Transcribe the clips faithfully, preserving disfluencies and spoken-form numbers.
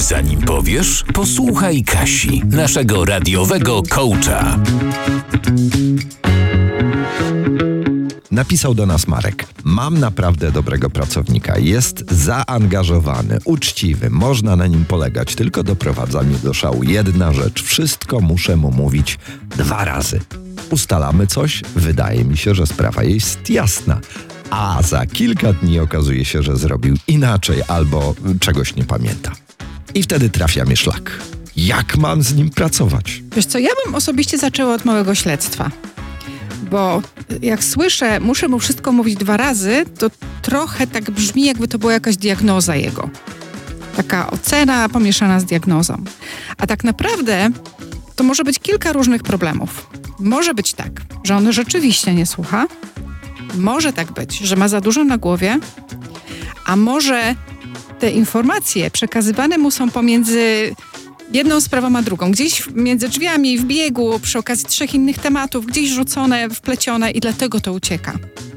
Zanim powiesz, posłuchaj Kasi, naszego radiowego coacha. Napisał do nas Marek. Mam naprawdę dobrego pracownika. Jest zaangażowany, uczciwy, można na nim polegać. Tylko doprowadza mnie do szału jedna rzecz. Wszystko muszę mu mówić dwa razy. Ustalamy coś, wydaje mi się, że sprawa jest jasna. A za kilka dni okazuje się, że zrobił inaczej albo czegoś nie pamięta. I wtedy trafia mnie szlak. Jak mam z nim pracować? Wiesz co, ja bym osobiście zaczęła od małego śledztwa. Bo jak słyszę, muszę mu wszystko mówić dwa razy, to trochę tak brzmi, jakby to była jakaś diagnoza jego. Taka ocena pomieszana z diagnozą. A tak naprawdę to może być kilka różnych problemów. Może być tak, że on rzeczywiście nie słucha. Może tak być, że ma za dużo na głowie. A może te informacje przekazywane mu są pomiędzy jedną sprawą a drugą. Gdzieś między drzwiami, w biegu, przy okazji trzech innych tematów, gdzieś rzucone, wplecione i dlatego to ucieka.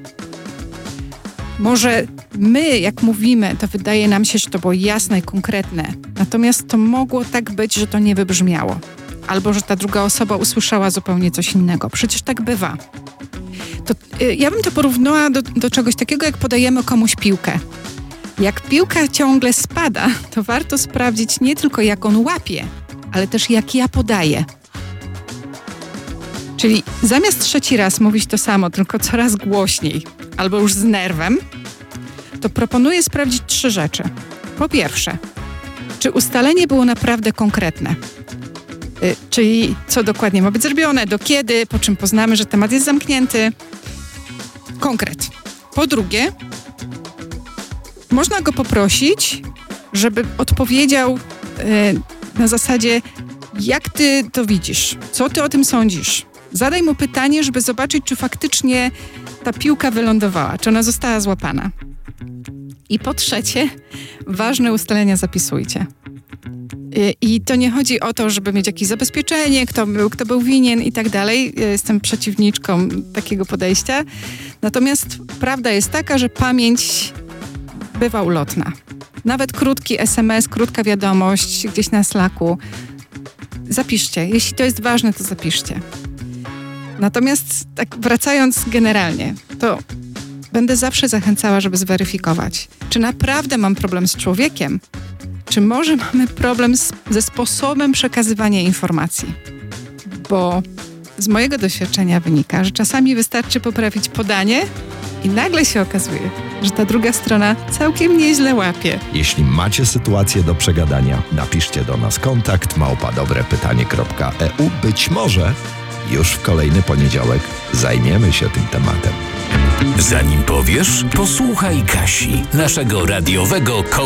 Może my, jak mówimy, to wydaje nam się, że to było jasne i konkretne. Natomiast to mogło tak być, że to nie wybrzmiało. Albo, że ta druga osoba usłyszała zupełnie coś innego. Przecież tak bywa. To, y, ja bym to porównała do, do czegoś takiego, jak podajemy komuś piłkę. Jak piłka ciągle spada, to warto sprawdzić nie tylko jak on łapie, ale też jak ja podaję. Czyli zamiast trzeci raz mówić to samo, tylko coraz głośniej, albo już z nerwem, to proponuję sprawdzić trzy rzeczy. Po pierwsze, czy ustalenie było naprawdę konkretne? Yy, czyli co dokładnie ma być zrobione, do kiedy, po czym poznamy, że temat jest zamknięty. Konkret. Po drugie, można go poprosić, żeby odpowiedział yy, na zasadzie, jak ty to widzisz, co ty o tym sądzisz. Zadaj mu pytanie, żeby zobaczyć, czy faktycznie ta piłka wylądowała, czy ona została złapana. I po trzecie, ważne ustalenia zapisujcie. Yy, I to nie chodzi o to, żeby mieć jakieś zabezpieczenie, kto był, kto był winien i tak dalej. Jestem przeciwniczką takiego podejścia. Natomiast prawda jest taka, że pamięć bywa ulotna. Nawet krótki es em es, krótka wiadomość gdzieś na Slacku. Zapiszcie. Jeśli to jest ważne, to zapiszcie. Natomiast tak wracając generalnie, to będę zawsze zachęcała, żeby zweryfikować, czy naprawdę mam problem z człowiekiem, czy może mamy problem z, ze sposobem przekazywania informacji. Bo z mojego doświadczenia wynika, że czasami wystarczy poprawić podanie i nagle się okazuje, że ta druga strona całkiem nieźle łapie. Jeśli macie sytuację do przegadania, napiszcie do nas kontakt małpa dobrepytanie kropka e u. Być może już w kolejny poniedziałek zajmiemy się tym tematem. Zanim powiesz, posłuchaj Kasi, naszego radiowego coacha.